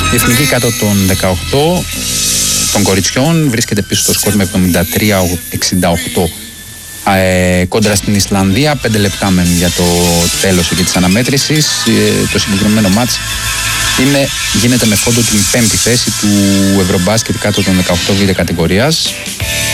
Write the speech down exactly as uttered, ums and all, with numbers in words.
Η εθνική κάτω των δεκαοκτώ των κοριτσιών βρίσκεται πίσω στο σκορ με εβδομήντα τρία εξήντα οκτώ ε, κόντρα στην Ισλανδία. Πέντε λεπτά μεν για το τέλος εκεί της αναμέτρησης. Ε, το συγκεκριμένο μάτς είναι, γίνεται με φόντο την πέμπτη θέση του Ευρωμπάσκετ κάτω των δεκαοκτώ β' κατηγορίας.